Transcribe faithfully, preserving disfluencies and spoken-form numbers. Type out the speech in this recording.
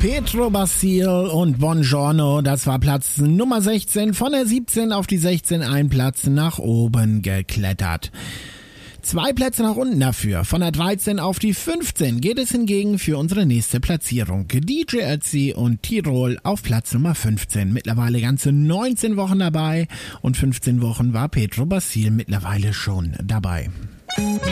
Pietro Basil und Buongiorno, das war Platz Nummer sechzehn, von der siebzehn auf die sechzehn, ein Platz nach oben geklettert. Zwei Plätze nach unten dafür, von der dreizehn auf die fünfzehn geht es hingegen für unsere nächste Platzierung. D J Ötzi und Tirol auf Platz Nummer fünfzehn, mittlerweile ganze neunzehn Wochen dabei und fünfzehn Wochen war Pietro Basil mittlerweile schon dabei.